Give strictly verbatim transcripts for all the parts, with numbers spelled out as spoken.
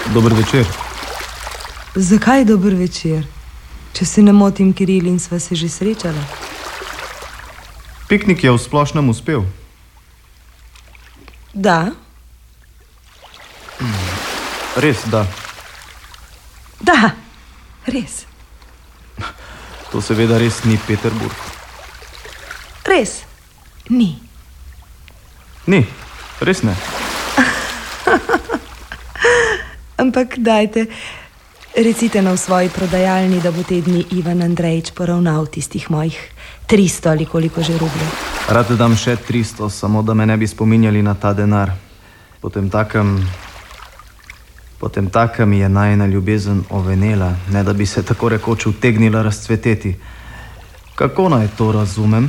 Dober večer. Zakaj dober večer? Če se ne motim, Kiril, in sva se že srečala. Piknik je v splošnem uspel. Da? Res, da. Da, res. To seveda res ni Peterburg. Res, ni. Ni, res ne. Ampak dajte, recite na v svoji prodajalni, da bo te dni Ivan Andrejič poravnal tistih mojih tristo ali koliko že rubljev. Rad dam še tristo, samo da me ne bi spominjali na ta denar. Potem takem... Potem takem je najina ljubezen ovenela, ne da bi se tako rekoč utegnila razcveteti. Kako naj to razumem?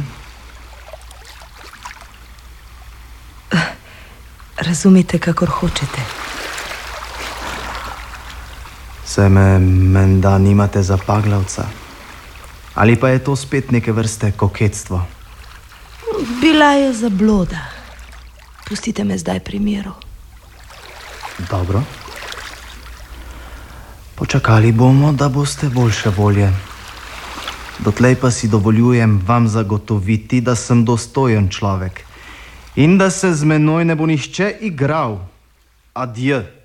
Razumite, kakor hočete. Se me menda nimate za paglavca? Ali pa je to spet neke vrste koketstvo? Bila je zabloda. Pustite me zdaj pri miru. Dobro. Počakali bomo, da boste boljše volje. Dotlej pa si dovoljujem vam zagotoviti, da sem dostojen človek in da se z menoj ne bo nihče igral. Adje.